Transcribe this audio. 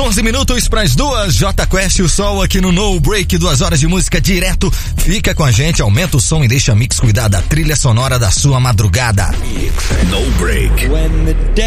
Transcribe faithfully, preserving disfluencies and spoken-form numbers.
onze minutos para as duas, J Quest, o sol aqui no No Break, duas horas de música direto. Fica com a gente, aumenta o som e deixa a Mix cuidar da trilha sonora da sua madrugada. No Break.